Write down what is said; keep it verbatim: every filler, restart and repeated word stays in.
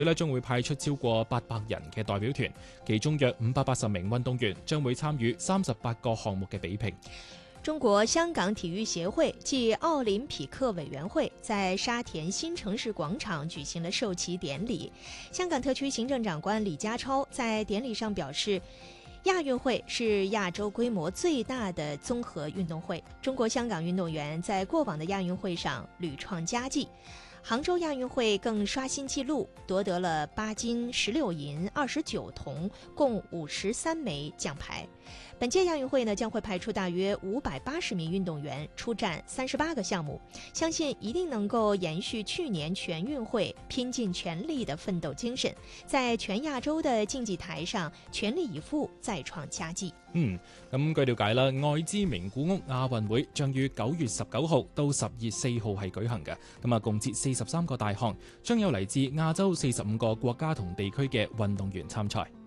咧將會派出超過八百人嘅代表團，其中約五百八十名運動員將會參與三十八個項目嘅比拼。 中國香港體育協會暨奧林匹克委員會在沙田新城市廣場舉行了授旗典禮。香港特區行政長官李家超在典禮上表示，亞運會是亞洲規模最大的綜合運動會，中國香港運動員在過往的亞運會上屢創佳績。杭州亞運會更刷新紀錄，奪得了八金、十六銀、二十九銅，共五十三枚獎牌。本屆亞運會呢，將會派出大約五百八十名運動員出戰三十八個項目，相信一定能夠延續去年全運會拼盡全力的奮鬥精神，在全亞洲的競技台上全力以赴，再創佳績。 嗯，咁據了解啦，愛知名古屋亞運會將於九月十九號到十月四號係舉行嘅，咁啊共設四十三個大項，將有嚟自亞洲四十五個國家同地區嘅運動員參賽。